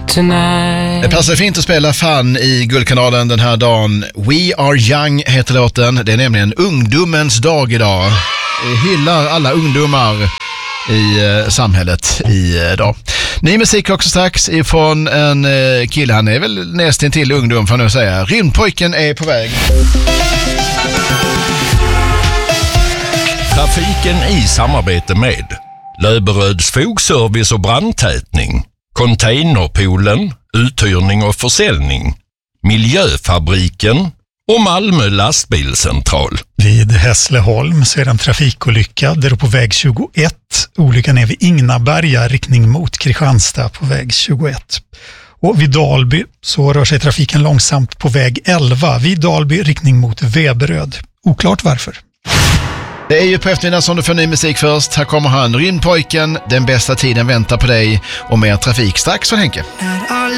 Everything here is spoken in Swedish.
tonight. Det passar fint att spela Fun i Guldkanalen den här dagen. We Are Young heter låten. Det är nämligen ungdomens dag idag. Vi hyllar alla ungdomar i samhället idag. Ny musik också strax ifrån en kille. Han är väl nästan till ungdom, får jag säga. Rymdpojken är på väg. Trafiken i samarbete med Löberöds fogservice och brandtätning, Containerpoolen, uthyrning och försäljning, Miljöfabriken och Malmö lastbilscentral. Vid Hässleholm så är det en trafikolycka där på väg 21. Olyckan är vid Ingnaberga, riktning mot Kristianstad på väg 21. Och vid Dalby så rör sig trafiken långsamt på väg 11. Vid Dalby, riktning mot Veberöd. Oklart varför. Det är ju på eftermiddagen som du får ny musik först. Här kommer han, Rymdpojken, den bästa tiden väntar på dig och mer trafik strax för Henke.